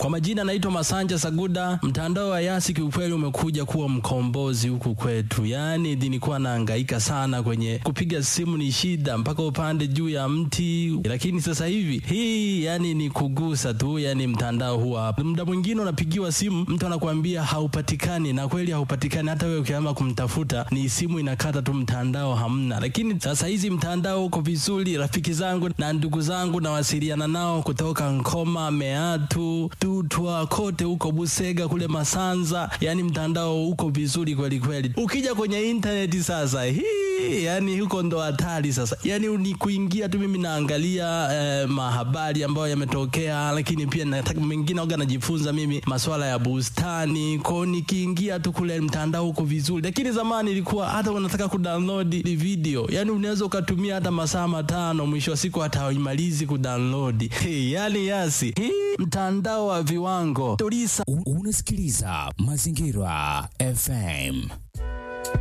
Kwa majina naitwa Masanja Saguda. Mtandao wa Yasi kiukweli umekuja kuwa mkombozi huku kwetu. Yani nilikuwa nahangaika sana kwenye kupiga simu, ni shida mpaka upande juu ya mti, lakini sasa hivi hii yani ni kugusa tu, yani mtandao huwa muda mwingine unapigiwa simu mtu anakuambia haupatikani, na kweli haupatikani. Hata wewe ukianza kumtafuta ni simu inakata tu, mtandao hamna. Lakini sasa hizi mtandao uko vizuri. Rafiki zangu na ndugu zangu nawasiliana nao kutoka Nkoma, Meatu, Tutwa, kote huko Busega kule Masanza. Yani mtandao uko vizuri kweli kweli. Ukija kwenye internet sasa yani huko ndo hatari sasa. Yani ni kuingia tu, mimi naangalia mahabari ambayo yametokea, lakini pia nataka mengine waga najifunza mimi masuala ya bustani. Kwa nikiingia tu kule mtandao uko vizuri. Lakini zamani ilikuwa hata unataka kudownload video, yani unaweza ukatumia hata masaa 5, mwisho wa siku hata haimalizi kudownload. Yani Yasi mtandao wa viwango. Unasikiliza Mazingira FM.